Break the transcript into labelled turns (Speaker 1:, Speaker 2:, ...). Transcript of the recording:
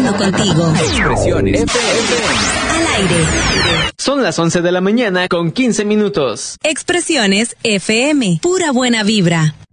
Speaker 1: conectando contigo.
Speaker 2: Expresiones FM.
Speaker 1: Al aire.
Speaker 3: Son las 11 de la mañana con 15 minutos.
Speaker 1: Expresiones FM. Pura buena vibra.